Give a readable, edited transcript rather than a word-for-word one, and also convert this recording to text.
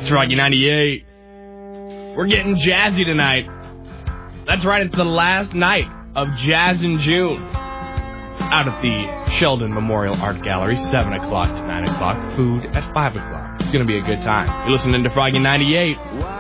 It's Froggy 98. We're getting jazzy tonight. That's right, it's the last night of Jazz in June. Out at the Sheldon Memorial Art Gallery, 7 o'clock to 9 o'clock. Food at 5 o'clock. It's going to be a good time. You're listening to Froggy 98.